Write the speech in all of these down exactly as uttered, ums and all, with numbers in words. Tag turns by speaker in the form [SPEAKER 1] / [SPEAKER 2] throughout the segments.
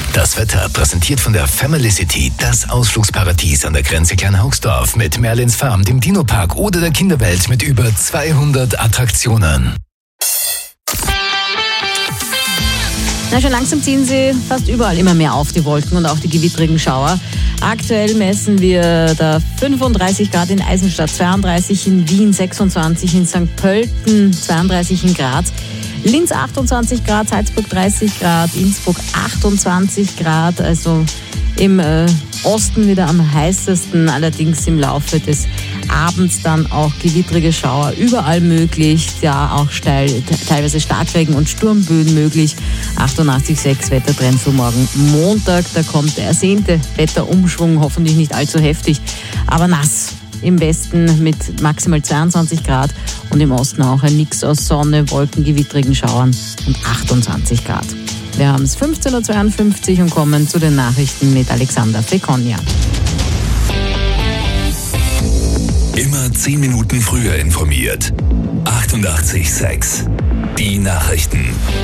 [SPEAKER 1] Das Wetter präsentiert von der Family City, das Ausflugsparadies an der Grenze Kleinhaugsdorf mit Merlins Farm, dem Dino-Park oder der Kinderwelt mit über zweihundert Attraktionen.
[SPEAKER 2] Na, schon langsam ziehen sie fast überall immer mehr auf, die Wolken und auch die gewittrigen Schauer. Aktuell messen wir da fünfunddreißig Grad in Eisenstadt, zweiunddreißig in Wien, sechsundzwanzig in Sankt Pölten, zweiunddreißig in Graz, Linz achtundzwanzig Grad, Salzburg dreißig Grad, Innsbruck achtundzwanzig Grad, also im äh, Osten wieder am heißesten, allerdings im Laufe des Abends dann auch gewittrige Schauer überall möglich, ja auch steil, teilweise Starkregen und Sturmböen möglich. achtundachtzig Komma sechs Wettertrend für morgen Montag, da kommt der ersehnte Wetterumschwung, hoffentlich nicht allzu heftig, aber nass. Im Westen mit maximal zweiundzwanzig Grad und im Osten auch ein Mix aus Sonne, Wolken, gewittrigen Schauern und achtundzwanzig Grad. Wir haben es fünfzehn Uhr zweiundfünfzig und kommen zu den Nachrichten mit Alexander Fekonia.
[SPEAKER 1] Immer zehn Minuten früher informiert. achtundachtzig Komma sechs. Die Nachrichten.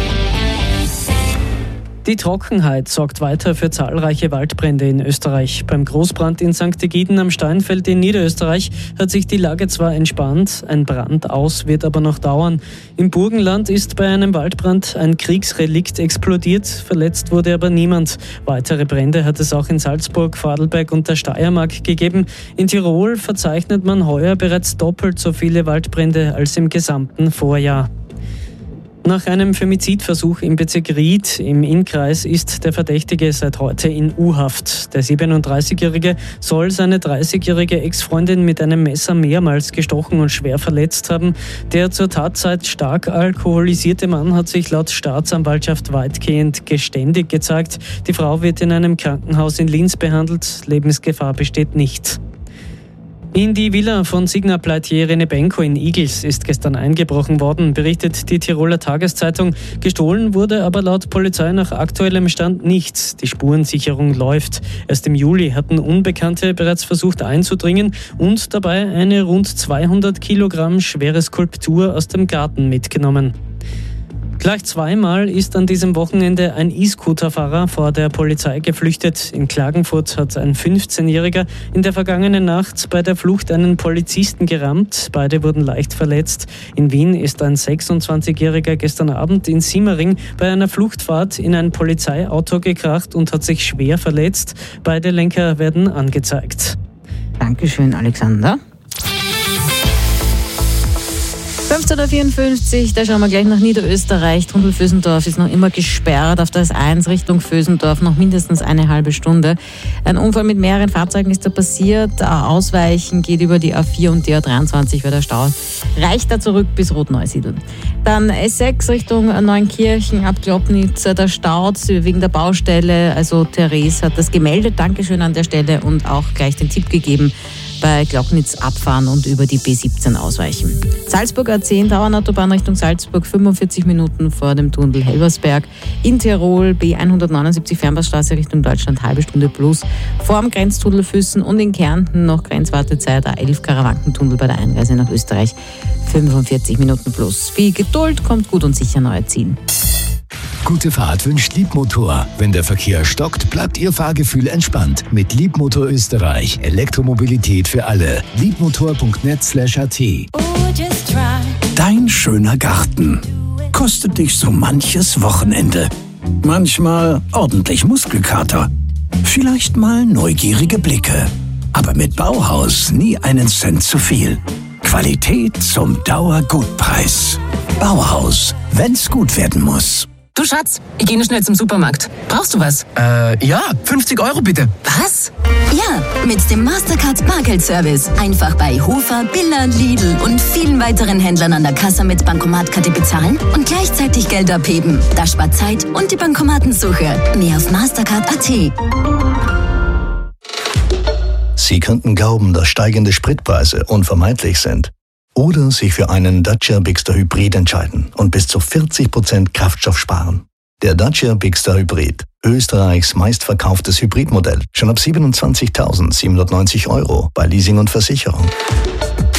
[SPEAKER 3] Die Trockenheit sorgt weiter für zahlreiche Waldbrände in Österreich. Beim Großbrand in Sankt Egiden am Steinfeld in Niederösterreich hat sich die Lage zwar entspannt, ein Brand aus wird aber noch dauern. Im Burgenland ist bei einem Waldbrand ein Kriegsrelikt explodiert, verletzt wurde aber niemand. Weitere Brände hat es auch in Salzburg, Vorarlberg und der Steiermark gegeben. In Tirol verzeichnet man heuer bereits doppelt so viele Waldbrände als im gesamten Vorjahr. Nach einem Femizidversuch im Bezirk Ried im Innkreis ist der Verdächtige seit heute in U-Haft. Der siebenunddreißigjährige soll seine dreißigjährige Ex-Freundin mit einem Messer mehrmals gestochen und schwer verletzt haben. Der zur Tatzeit stark alkoholisierte Mann hat sich laut Staatsanwaltschaft weitgehend geständig gezeigt. Die Frau wird in einem Krankenhaus in Linz behandelt. Lebensgefahr besteht nicht. In die Villa von Signapleitier Renebenko in Igls ist gestern eingebrochen worden, berichtet die Tiroler Tageszeitung. Gestohlen wurde aber laut Polizei nach aktuellem Stand nichts. Die Spurensicherung läuft. Erst im Juli hatten Unbekannte bereits versucht einzudringen und dabei eine rund zweihundert Kilogramm schwere Skulptur aus dem Garten mitgenommen. Gleich zweimal ist an diesem Wochenende ein E-Scooter-Fahrer vor der Polizei geflüchtet. In Klagenfurt hat ein fünfzehnjähriger in der vergangenen Nacht bei der Flucht einen Polizisten gerammt. Beide wurden leicht verletzt. In Wien ist ein sechsundzwanzigjähriger gestern Abend in Simmering bei einer Fluchtfahrt in ein Polizeiauto gekracht und hat sich schwer verletzt. Beide Lenker werden angezeigt.
[SPEAKER 2] Dankeschön, Alexander. fünfzehn Uhr vierundfünfzig, da schauen wir gleich nach Niederösterreich. Tunnel-Vösendorf ist noch immer gesperrt. Auf der S eins Richtung Vösendorf noch mindestens eine halbe Stunde. Ein Unfall mit mehreren Fahrzeugen ist da passiert. Ausweichen geht über die A vier und die A dreiundzwanzig, weil der Stau reicht da zurück bis Rotneusiedl. Dann S sechs Richtung Neunkirchen ab Globnitz. Da staut wegen der Baustelle. Also Therese hat das gemeldet. Dankeschön an der Stelle und auch gleich den Tipp gegeben. Bei Glocknitz abfahren und über die B siebzehn ausweichen. Salzburg A zehn, Dauernautobahn Richtung Salzburg, fünfundvierzig Minuten vor dem Tunnel Helbersberg. In Tirol B hundertneunundsiebzig Fernbahnstraße Richtung Deutschland, halbe Stunde plus. Vor dem Grenztunnel Füssen und in Kärnten noch Grenzwartezeit A elf Karawankentunnel bei der Einreise nach Österreich, fünfundvierzig Minuten plus. Viel Geduld, kommt gut und sicher neu ziehen.
[SPEAKER 1] Gute Fahrt wünscht Liebmotor. Wenn der Verkehr stockt, bleibt Ihr Fahrgefühl entspannt. Mit Liebmotor Österreich. Elektromobilität für alle. liebmotor punkt net slash a t.
[SPEAKER 4] Dein schöner Garten kostet dich so manches Wochenende. Manchmal ordentlich Muskelkater. Vielleicht mal neugierige Blicke. Aber mit Bauhaus nie einen Cent zu viel. Qualität zum Dauergutpreis. Bauhaus, wenn's gut werden muss.
[SPEAKER 5] Du Schatz, ich gehe nur schnell zum Supermarkt. Brauchst du was?
[SPEAKER 6] Äh, ja, fünfzig Euro bitte.
[SPEAKER 5] Was?
[SPEAKER 7] Ja, mit dem Mastercard Bargeldservice. Einfach bei Hofer, Billa, Lidl und vielen weiteren Händlern an der Kasse mit Bankomatkarte bezahlen und gleichzeitig Geld abheben. Das spart Zeit und die Bankomatensuche. Mehr auf mastercard punkt a t.
[SPEAKER 8] Sie könnten glauben, dass steigende Spritpreise unvermeidlich sind. Oder sich für einen Dacia Bigster Hybrid entscheiden und bis zu vierzig Prozent Kraftstoff sparen. Der Dacia Bigster Hybrid, Österreichs meistverkauftes Hybridmodell, schon ab siebenundzwanzigtausendsiebenhundertneunzig Euro bei Leasing und Versicherung.